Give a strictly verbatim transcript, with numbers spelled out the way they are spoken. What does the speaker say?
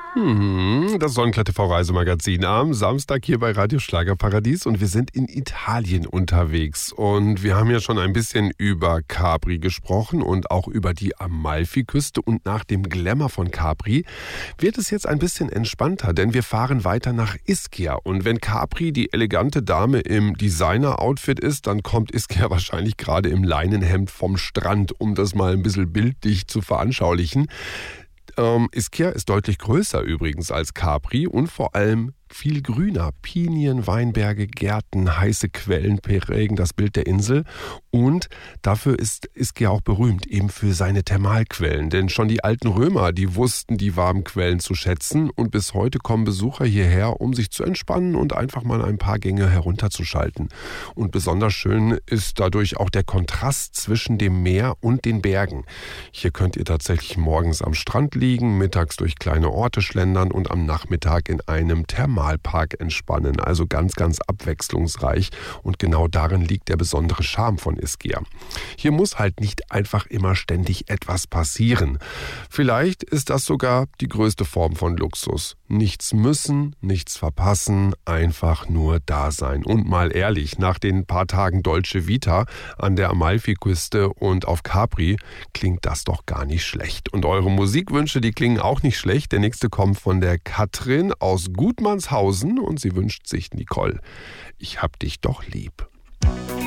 Hm, das Sonnenklar T V-Reisemagazin am Samstag hier bei Radio Schlagerparadies und wir sind in Italien unterwegs. Und wir haben ja schon ein bisschen über Capri gesprochen und auch über die Amalfiküste. Und nach dem Glamour von Capri wird es jetzt ein bisschen entspannter, denn wir fahren weiter nach Ischia. Und wenn Capri die elegante Dame im Designer-Outfit ist, dann kommt Ischia wahrscheinlich gerade im Leinenhemd vom Strand, um das mal ein bisschen bildlich zu veranschaulichen. Ähm, Ischia ist deutlich größer übrigens als Capri und vor allem viel grüner. Pinien, Weinberge, Gärten, heiße Quellen prägen das Bild der Insel. Und dafür ist Ischia auch berühmt, eben für seine Thermalquellen. Denn schon die alten Römer, die wussten die warmen Quellen zu schätzen. Und bis heute kommen Besucher hierher, um sich zu entspannen und einfach mal ein paar Gänge herunterzuschalten. Und besonders schön ist dadurch auch der Kontrast zwischen dem Meer und den Bergen. Hier könnt ihr tatsächlich morgens am Strand liegen, mittags durch kleine Orte schlendern und am Nachmittag in einem Thermalquellen Park entspannen, also ganz, ganz abwechslungsreich und genau darin liegt der besondere Charme von Ischia. Hier muss halt nicht einfach immer ständig etwas passieren. Vielleicht ist das sogar die größte Form von Luxus. Nichts müssen, nichts verpassen, einfach nur da sein. Und mal ehrlich, nach den paar Tagen Dolce Vita an der Amalfiküste und auf Capri klingt das doch gar nicht schlecht. Und eure Musikwünsche, die klingen auch nicht schlecht. Der nächste kommt von der Katrin aus Gutmannshausen und sie wünscht sich Nicole. Ich hab dich doch lieb.